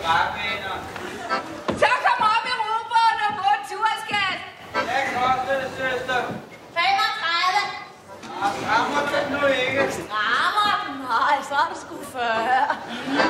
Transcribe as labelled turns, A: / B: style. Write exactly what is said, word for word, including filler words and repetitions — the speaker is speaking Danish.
A: træpænder.
B: Så kom op i robåden og få en turskat.
A: Hvad koster det, søster?
B: femogtredive.
A: Nå, strammer den nu ikke?
B: Strammer den? Nej, så er det sgu fyrre.